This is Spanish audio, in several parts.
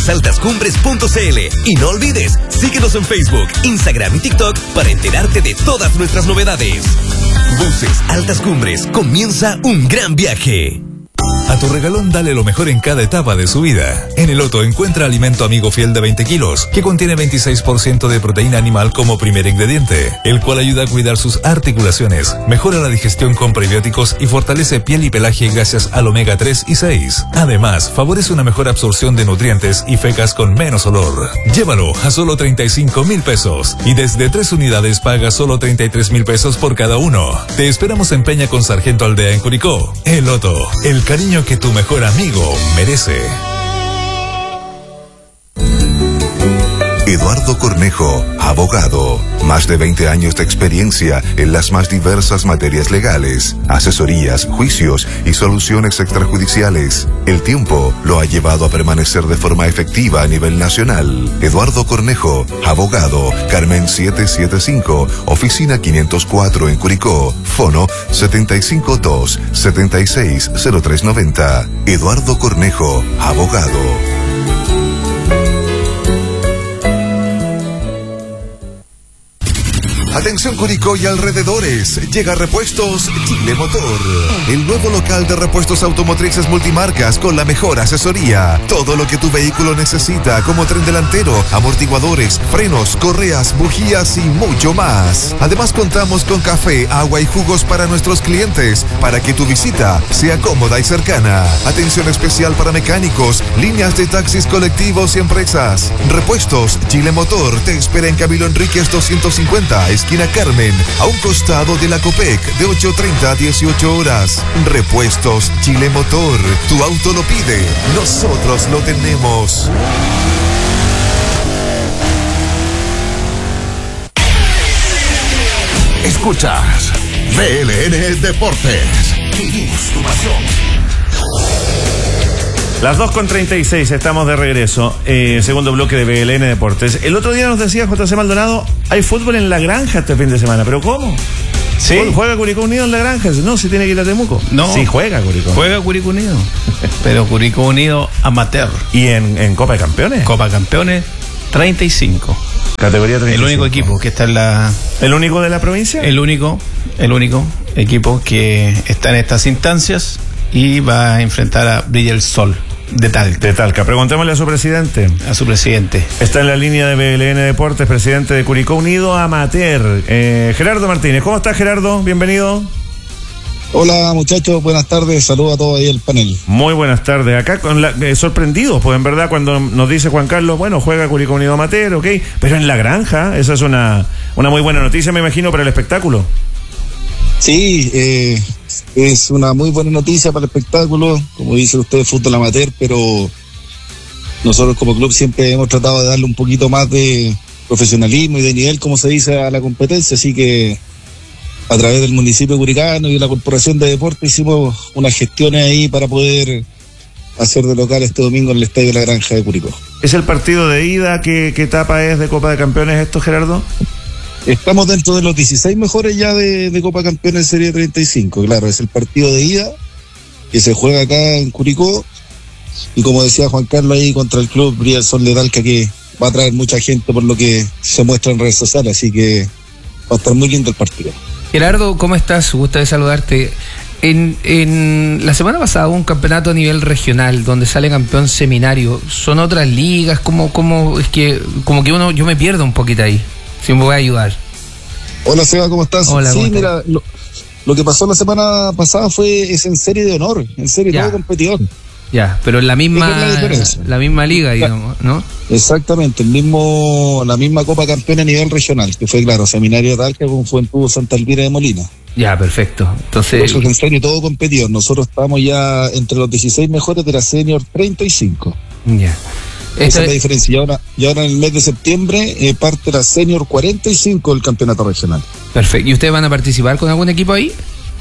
bucesaltascumbres.cl. Y no olvides, síguenos en Facebook, Instagram y TikTok para enterarte de todas nuestras novedades. Buses Altas Cumbres, comienza un gran viaje. A tu regalón dale lo mejor en cada etapa de su vida. En el Otto encuentra alimento amigo fiel de 20 kilos, que contiene 26% de proteína animal como primer ingrediente, el cual ayuda a cuidar sus articulaciones, mejora la digestión con prebióticos y fortalece piel y pelaje gracias al omega 3 y 6. Además, favorece una mejor absorción de nutrientes y fecas con menos olor. Llévalo a solo 35,000 pesos y desde 3 unidades paga solo 33,000 pesos por cada uno. Te esperamos en Peña con Sargento Aldea en Curicó. El Otto, el cariño que tu mejor amigo merece. Eduardo Cornejo, abogado. Más de 20 años de experiencia en las más diversas materias legales, asesorías, juicios y soluciones extrajudiciales. El tiempo lo ha llevado a permanecer de forma efectiva a nivel nacional. Eduardo Cornejo, abogado. Carmen 775, oficina 504 en Curicó. Fono 752-760390. Eduardo Cornejo, abogado. Atención Curicó y alrededores, llega Repuestos Chile Motor, el nuevo local de repuestos automotrices multimarcas con la mejor asesoría. Todo lo que tu vehículo necesita, como tren delantero, amortiguadores, frenos, correas, bujías y mucho más. Además contamos con café, agua y jugos para nuestros clientes, para que tu visita sea cómoda y cercana. Atención especial para mecánicos, líneas de taxis colectivos y empresas. Repuestos Chile Motor te espera en Camilo Enríquez 250, esquina Carmen, a un costado de la Copec, de 8:30 a 18 horas. Repuestos Chile Motor. Tu auto lo pide, nosotros lo tenemos. Escuchas VLN Deportes. Vivimos tu pasión. Las 2:36, estamos de regreso. Segundo bloque de BLN Deportes. El otro día nos decía JC Maldonado, hay fútbol en La Granja este fin de semana. ¿Pero cómo? Sí. ¿Juega Curicó Unido en La Granja? No, si tiene que ir a Temuco. No. Sí, juega Curicó. Juega Curicó Unido. Pero Curicó Unido amateur. ¿Y en Copa de Campeones? Copa de Campeones, 35. Categoría 35. El único equipo que está en la... ¿El único de la provincia? El único equipo que está en estas instancias y va a enfrentar a Brilla el Sol. De Talca. Preguntémosle a su presidente. Está en la línea de BLN Deportes, presidente de Curicó Unido Amateur, Gerardo Martínez. ¿Cómo estás, Gerardo? Bienvenido. Hola, muchachos, buenas tardes. Saludos a todos ahí el panel. Muy buenas tardes. Acá sorprendidos, pues en verdad cuando nos dice Juan Carlos, bueno, juega Curicó Unido Amateur, ok, pero en La Granja, esa es una muy buena noticia, me imagino, para el espectáculo. Sí, es una muy buena noticia para el espectáculo, como dice usted, fútbol amateur, pero nosotros como club siempre hemos tratado de darle un poquito más de profesionalismo y de nivel, como se dice, a la competencia, así que a través del municipio curicano y de la Corporación de Deportes hicimos unas gestiones ahí para poder hacer de local este domingo en el Estadio de La Granja de Curicó. ¿Es el partido de ida? ¿Qué etapa es de Copa de Campeones esto, Gerardo? Estamos dentro de los 16 mejores ya de Copa Campeones Serie 35, claro, es el partido de ida que se juega acá en Curicó y como decía Juan Carlos ahí contra el club Brilla el Sol de Talca, que va a traer mucha gente por lo que se muestra en redes sociales, así que va a estar muy lindo el partido. Gerardo, ¿cómo estás? Gusto de saludarte. En la semana pasada hubo un campeonato a nivel regional donde sale campeón Seminario. ¿Son otras ligas? ¿Cómo es que como que yo me pierdo un poquito ahí? Si me voy a ayudar. Hola Seba, ¿cómo estás? Hola, sí, mira, lo que pasó la semana pasada es en serie de honor, en serie todo competidor. Ya, pero en la misma liga, digamos, ¿no? Exactamente, la misma Copa Campeona a nivel regional, que fue, claro, Seminario de Talca con Juventud Santa Elvira de Molina. Ya, perfecto. Entonces, eso es en serio todo competidor. Nosotros estamos ya entre los 16 mejores de la Senior 35. Ya. Esa es la diferencia. Y ahora en el mes de septiembre parte la Senior 45 del campeonato regional. Perfecto. ¿Y ustedes van a participar con algún equipo ahí?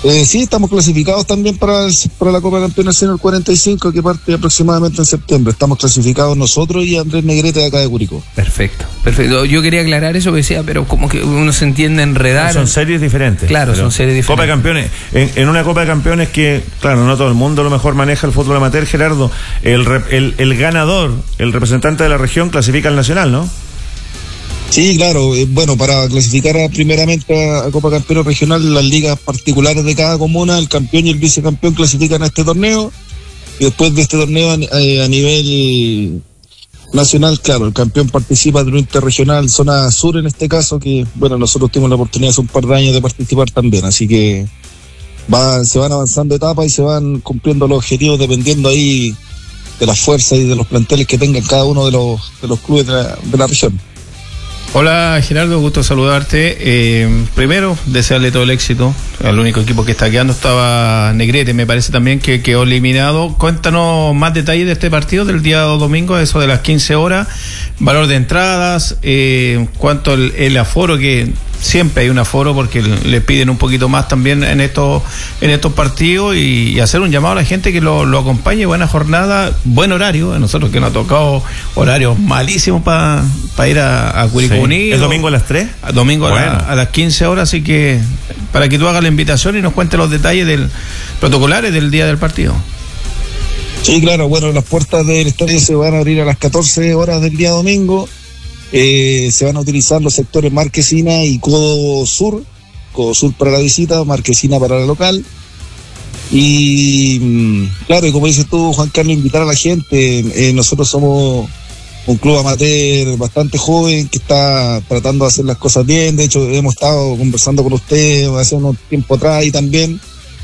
Sí, estamos clasificados también para la Copa Campeones Senior 45, que parte aproximadamente en septiembre. Estamos clasificados nosotros y Andrés Negrete de acá de Curicó. Perfecto. Yo quería aclarar eso, que decía, pero como que uno se entiende enredar. Son series diferentes. Claro, son series diferentes. Copa de Campeones. En una Copa de Campeones que, claro, no todo el mundo a lo mejor maneja el fútbol amateur, Gerardo. El ganador, el representante de la región, clasifica al nacional, ¿no? Sí, claro. Bueno, para clasificar primeramente a Copa Campeones Regional, las ligas particulares de cada comuna, el campeón y el vicecampeón clasifican a este torneo. Y después de este torneo a nivel nacional, claro, el campeón participa de un interregional zona sur en este caso, que bueno, nosotros tuvimos la oportunidad hace un par de años de participar también, así que se van avanzando etapas y se van cumpliendo los objetivos dependiendo ahí de las fuerzas y de los planteles que tengan cada uno de los clubes de la región. Hola Gerardo, gusto saludarte. Primero, desearle todo el éxito. El único equipo que está quedando estaba Negrete, me parece también que quedó eliminado. Cuéntanos más detalles de este partido del día domingo, eso de las 15 horas, valor de entradas, cuánto el aforo, que siempre hay un aforo porque le piden un poquito más también en estos partidos, y hacer un llamado a la gente que lo acompañe. Buena jornada, buen horario. A nosotros que nos ha tocado horarios malísimos para ir a Curicó. Sí. ¿Es domingo a las 3? Domingo a las 15 horas, así que para que tú hagas la invitación y nos cuentes los detalles protocolares del día del partido. Sí, claro, bueno, las puertas del estadio se van a abrir a las 14 horas del día domingo. Se van a utilizar los sectores Marquesina y Codo Sur para la visita, Marquesina para la local. Y claro, y como dices tú, Juan Carlos, invitar a la gente. Nosotros somos un club amateur bastante joven que está tratando de hacer las cosas bien. De hecho, hemos estado conversando con usted hace unos tiempo atrás y también.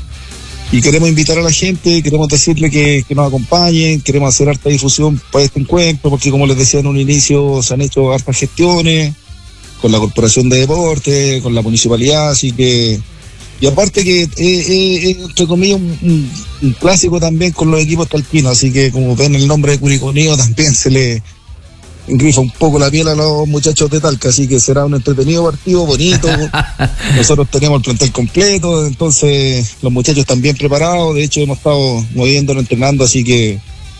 Y queremos invitar a la gente, queremos decirle que nos acompañen, queremos hacer harta difusión para este encuentro, porque como les decía en un inicio, se han hecho hartas gestiones con la Corporación de Deportes, con la Municipalidad, así que... Y aparte que es entre comillas un clásico también con los equipos talquinos, así que como ven el nombre de Curicó Unido también se le engrifa un poco la piel a los muchachos de Talca, así que será un entretenido partido, bonito. Nosotros tenemos el plantel completo, entonces los muchachos están bien preparados. De hecho hemos estado moviéndolo, entrenando, así que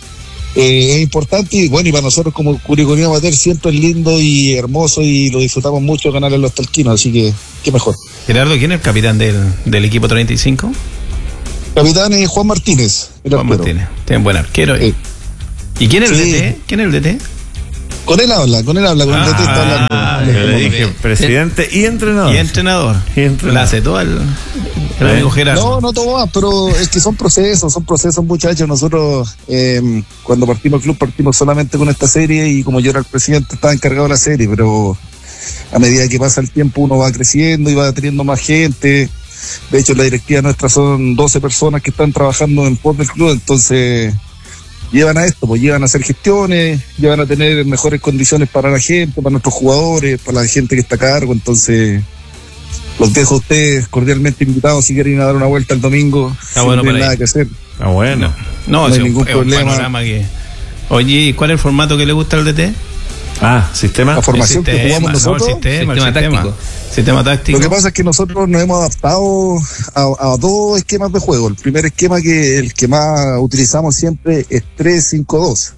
es importante. Y bueno, y para nosotros como Curicó Unido Amateur siempre es lindo y hermoso y lo disfrutamos mucho ganar en los talquinos, así que qué mejor. Gerardo, ¿quién es el capitán del equipo 35? Capitán es Juan Martínez. Juan Martínez, tiene buen arquero. ¿Y quién es el DT? ¿Quién es el DT? Con él habla, con el DT está hablando. Yo le dije presidente y entrenador. Y entrenador. La hace todo el amigo Gerardo. No todo más, pero es que son procesos muchachos. Nosotros cuando partimos el club partimos solamente con esta serie y como yo era el presidente estaba encargado de la serie, pero a medida que pasa el tiempo uno va creciendo y va teniendo más gente. De hecho la directiva nuestra son 12 personas que están trabajando en pos del club, entonces llevan a esto, pues llevan a hacer gestiones, llevan a tener mejores condiciones para la gente, para nuestros jugadores, para la gente que está a cargo. Entonces los dejo a ustedes cordialmente invitados si quieren ir a dar una vuelta el domingo. Está bueno, no hay nada que hacer. Está bueno. No hay ningún problema. Un panorama que... Oye, ¿cuál es el formato que le gusta al DT? Sistema. La formación que jugamos nosotros. Sistema táctico. Lo que pasa es que nosotros nos hemos adaptado a dos esquemas de juego. El primer esquema, el que más utilizamos siempre, es 3-5-2.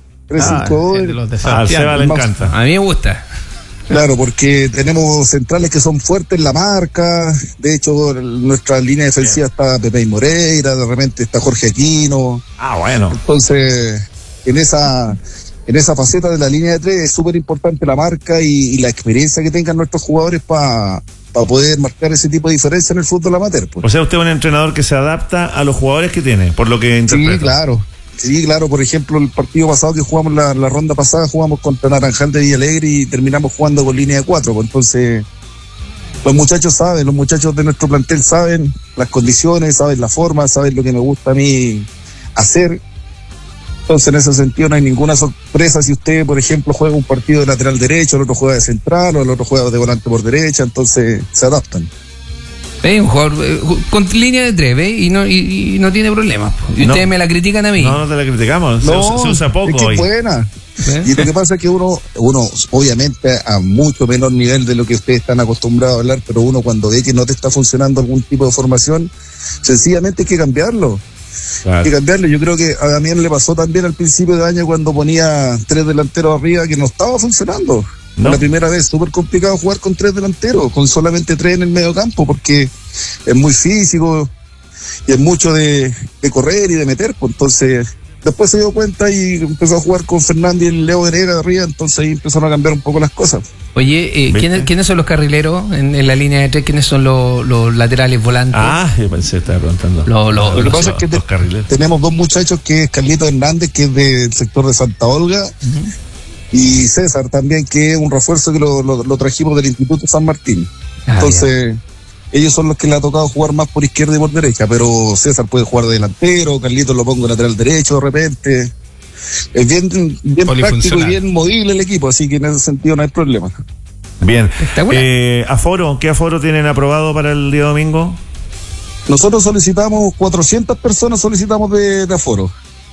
3-5-2. Al Seba le encanta. A mí me gusta. Claro, porque tenemos centrales que son fuertes en la marca. De hecho, nuestra línea defensiva está Pepe y Moreira, de repente está Jorge Aquino. Bueno. Entonces, en esa faceta de la línea de 3 es súper importante la marca y la experiencia que tengan nuestros jugadores para poder marcar ese tipo de diferencia en el fútbol amateur. Pues. O sea, usted es un entrenador que se adapta a los jugadores que tiene, por lo que interpreta. Sí, claro. Por ejemplo, el partido pasado que jugamos, la ronda pasada, jugamos contra Naranjal de Villalegre y terminamos jugando con línea de 4. Pues entonces, los muchachos saben, los muchachos de nuestro plantel saben las condiciones, saben la forma, saben lo que me gusta a mí hacer. Entonces, en ese sentido, no hay ninguna sorpresa si usted, por ejemplo, juega un partido de lateral derecho, el otro juega de central o el otro juega de volante por derecha, entonces se adaptan. Un jugador con línea de 3, ¿ves? Y no tiene problemas. Y ustedes me la critican a mí. No te la criticamos. No, se usa poco es que hoy. Es Y lo que pasa es que uno obviamente a mucho menor nivel de lo que ustedes están acostumbrados a hablar, pero uno cuando ve que no te está funcionando algún tipo de formación, sencillamente hay que cambiarlo. Claro. Hay que cambiarlo. Yo creo que a Damián le pasó también al principio de año cuando ponía 3 delanteros arriba que no estaba funcionando. ¿No? La primera vez, súper complicado jugar con 3 delanteros, con solamente 3 en el medio campo, porque es muy físico y es mucho de correr y de meter, pues entonces después se dio cuenta y empezó a jugar con Fernández y el Leo Venega arriba, entonces ahí empezaron a cambiar un poco las cosas. Oye, ¿quiénes son los carrileros en la línea de 3? ¿Quiénes son los laterales volantes? Yo pensé que estaba preguntando. Lo que pasa es que tenemos 2 muchachos, que es Carlito Hernández, que es del sector de Santa Olga, y César también, que es un refuerzo que lo trajimos del Instituto San Martín. Entonces, ellos son los que le ha tocado jugar más por izquierda y por derecha, pero César puede jugar de delantero, Carlito lo pongo lateral derecho de repente. Es bien práctico y bien movible el equipo, así que en ese sentido no hay problema. Bien. ¿Aforo? ¿Qué aforo tienen aprobado para el día domingo? Nosotros solicitamos 400 personas, solicitamos de aforo.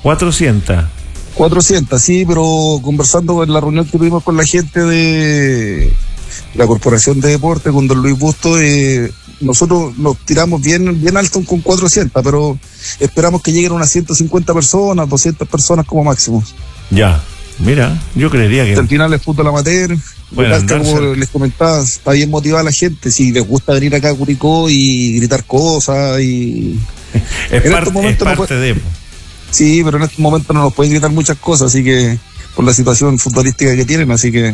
400, sí, pero conversando en la reunión que tuvimos con la gente de la Corporación de Deportes, con don Luis Busto, nosotros nos tiramos bien alto con 400, pero esperamos que lleguen unas 150 personas, 200 personas como máximo. Ya, mira, yo creería que... Al final es fútbol amateur, como les comentaba, está bien motivada la gente, si les gusta venir acá a Curicó y gritar cosas y... es parte de... Sí, pero en este momento no nos pueden gritar muchas cosas, así que por la situación futbolística que tienen, así que...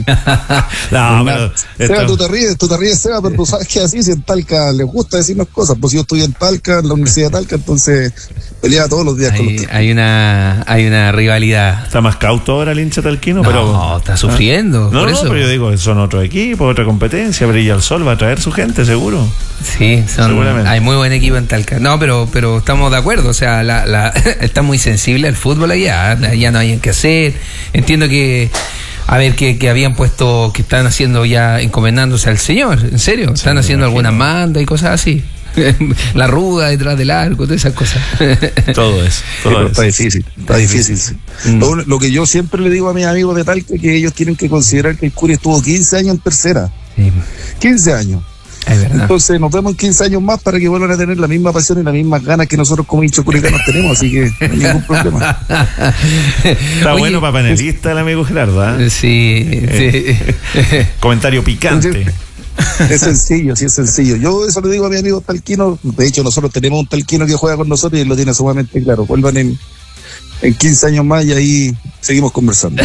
Seba, tú te ríes, Seba, pero tú sabes que así, si en Talca les gusta decirnos cosas, pues yo estoy en Talca, en la Universidad de Talca, entonces peleaba todos los días con los hay una rivalidad. Está más cauto ahora el hincha talquino, pero está sufriendo. No, pero yo digo, son otro equipo, otra competencia, Brilla el Sol va a traer su gente, seguro. Sí, hay muy buen equipo en Talca. No, pero estamos de acuerdo, o sea, está muy sensible al fútbol allá no hay que hacer. Entiendo que habían puesto, que están haciendo ya, encomendándose al Señor, en serio, están haciendo algunas mandas y cosas así. La ruda detrás del arco, todas esas cosas. Todo eso. Está difícil. Sí. Lo que yo siempre le digo a mis amigos de Talca, que ellos tienen que considerar que el Curi estuvo 15 años en tercera. Sí. 15 años. Es verdad. Entonces nos vemos en 15 años más para que vuelvan a tener la misma pasión y las mismas ganas que nosotros como hinchas curicanos tenemos, así que no hay ningún problema. Está bueno para panelista el amigo Gerardo, ¿eh? Sí. Comentario picante. Es sencillo. Yo eso le digo a mi amigo talquino. De hecho, nosotros tenemos un talquino que juega con nosotros y él lo tiene sumamente claro. Vuelvan en 15 años más y ahí seguimos conversando.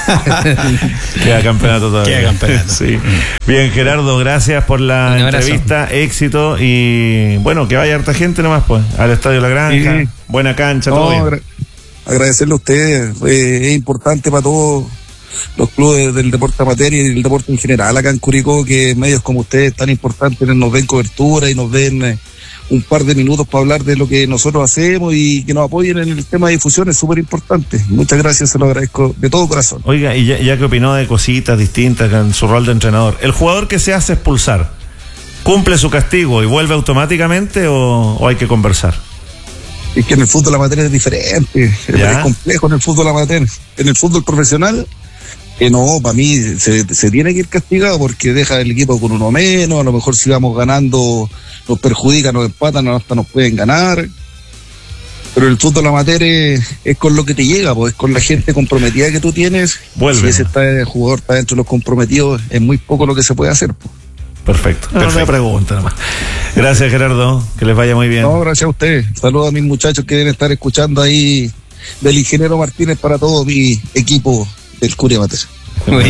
Queda campeonato todavía. Sí. Bien, Gerardo, gracias por la entrevista, éxito y bueno, que vaya harta gente nomás pues al Estadio La Granja, buena cancha, todo bien. Agradecerle a ustedes, es importante para todos los clubes del deporte amateur y el deporte en general acá en Curicó, que medios como ustedes tan importantes nos den cobertura y nos den un par de minutos para hablar de lo que nosotros hacemos y que nos apoyen en el tema de difusión, es súper importante. Muchas gracias, se lo agradezco de todo corazón. Oiga, y ya que opinó de cositas distintas en su rol de entrenador, ¿el jugador que se hace expulsar cumple su castigo y vuelve automáticamente o hay que conversar? Es que en el fútbol amateur es diferente, es complejo en el fútbol amateur. En el fútbol profesional, no, para mí se tiene que ir castigado porque deja el equipo con uno menos, a lo mejor si vamos ganando nos perjudican, nos empatan, hasta nos pueden ganar. Pero el fútbol amateur es con lo que te llega, pues es con la gente comprometida que tú tienes. Si ese jugador está dentro de los comprometidos, es muy poco lo que se puede hacer, pues. Perfecto. No me pregunta nomás. Gracias, Gerardo, que les vaya muy bien. No, gracias a ustedes. Saludos a mis muchachos que deben estar escuchando ahí, del ingeniero Martínez para todo mi equipo del Curi Amateur. Muy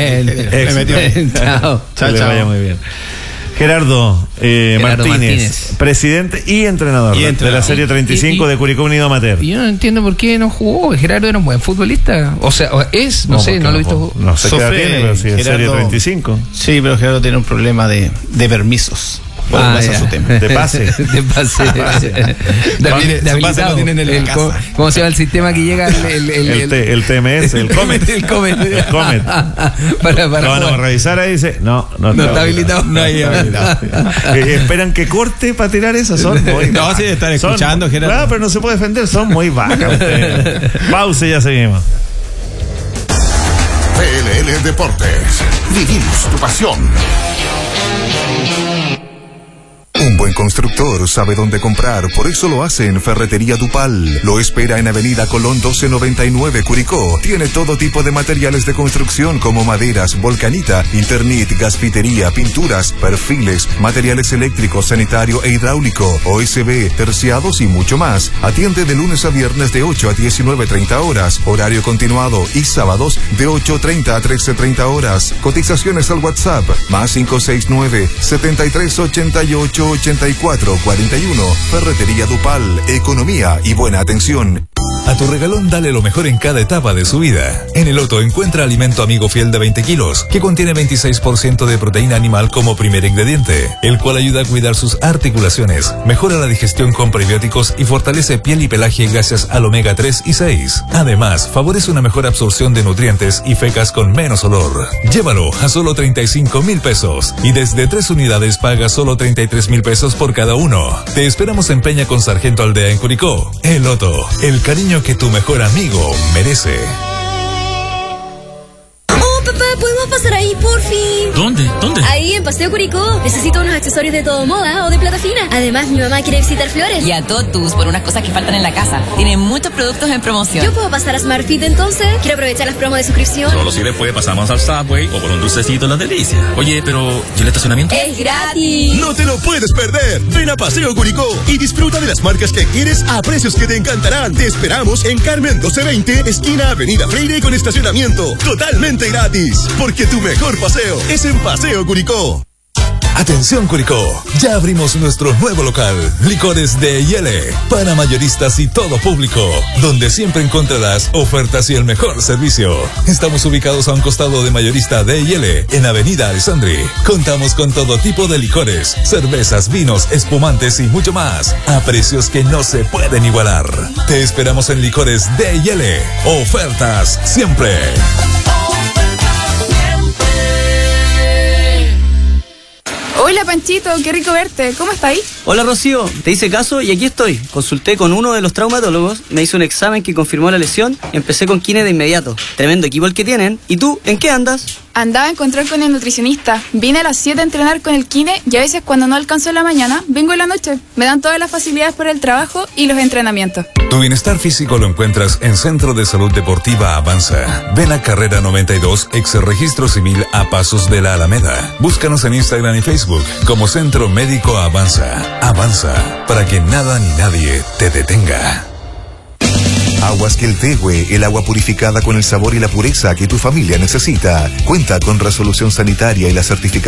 bien. Chao. Que les vaya muy bien. Gerardo Martínez, presidente y entrenador de la Serie 35 de Curicó Unido Amateur. Yo no entiendo por qué no jugó. Gerardo era un buen futbolista. O sea, no sé, no lo he visto. No sé qué edad tiene, pero sí es Serie 35. Sí, pero Gerardo tiene un problema de permisos. Su tema. De pase. De pase. De habilitado. ¿Cómo se llama el sistema que llega? El TMS, el Comet. El Comet. Van a revisar ahí y dice, no está habilitado. No hay habilitado. Esperan que corte para tirar esas, son muy bajas. Sí, están escuchando, Gerardo. Claro, pero no se puede defender, son muy bajas. Pausa y ya seguimos. VLN Deportes. Vivimos tu pasión. Un buen constructor sabe dónde comprar, por eso lo hace en Ferretería Dupal. Lo espera en Avenida Colón 1299, Curicó. Tiene todo tipo de materiales de construcción como maderas, volcanita, Internit, gasfitería, pinturas, perfiles, materiales eléctricos, sanitario e hidráulico, OSB, terciados y mucho más. Atiende de lunes a viernes de 8 a 19:30 horas, horario continuado, y sábados de 8:30 a 13:30 horas. Cotizaciones al WhatsApp, más 569 7388 8441. Ferretería Dupal, economía y buena atención. A tu regalón dale lo mejor en cada etapa de su vida. En el Otto encuentra alimento amigo fiel de 20 kilos, que contiene 26% de proteína animal como primer ingrediente, el cual ayuda a cuidar sus articulaciones, mejora la digestión con prebióticos y fortalece piel y pelaje gracias al omega 3 y 6. Además, favorece una mejor absorción de nutrientes y fecas con menos olor. Llévalo a solo 35,000 pesos y desde 3 unidades paga solo 33,000 pesos por cada uno. Te esperamos en Peña con Sargento Aldea en Curicó. El Otto, el cariño que tu mejor amigo merece. Papá, ¿podemos pasar ahí, por fin? ¿Dónde? Ahí, en Paseo Curicó. Necesito unos accesorios de todo moda o de plata fina. Además, mi mamá quiere visitar Flores. Y a Totus, por unas cosas que faltan en la casa. Tienen muchos productos en promoción. ¿Yo puedo pasar a Smart Fit entonces? Quiero aprovechar las promos de suscripción. Solo si después pasamos al Subway o por un dulcecito Las Delicias. Oye, pero ¿y el estacionamiento? ¡Es gratis! ¡No te lo puedes perder! Ven a Paseo Curicó y disfruta de las marcas que quieres a precios que te encantarán. Te esperamos en Carmen 1220, esquina Avenida Freire, con estacionamiento totalmente gratis. Porque tu mejor paseo es en Paseo Curicó. Atención Curicó, ya abrimos nuestro nuevo local, Licores D&L, para mayoristas y todo público, donde siempre encontrarás ofertas y el mejor servicio. Estamos ubicados a un costado de Mayorista D&L, en Avenida Alessandri. Contamos con todo tipo de licores, cervezas, vinos, espumantes y mucho más, a precios que no se pueden igualar. Te esperamos en Licores D&L, ofertas siempre. Hola Panchito, qué rico verte. ¿Cómo está ahí? Hola Rocío, te hice caso y aquí estoy. Consulté con uno de los traumatólogos, me hizo un examen que confirmó la lesión y empecé con kine de inmediato. Tremendo equipo el que tienen. ¿Y tú, en qué andas? Andaba a encontrar con el nutricionista. Vine a las 7 a entrenar con el kine y a veces cuando no alcanzo en la mañana, vengo en la noche. Me dan todas las facilidades por el trabajo y los entrenamientos. Tu bienestar físico lo encuentras en Centro de Salud Deportiva Avanza. Ven a Carrera 92, ex Registro Civil, a pasos de la Alameda. Búscanos en Instagram y Facebook como Centro Médico Avanza. Avanza, para que nada ni nadie te detenga. Aguas Queltehue, el agua purificada con el sabor y la pureza que tu familia necesita. Cuenta con resolución sanitaria y la certificación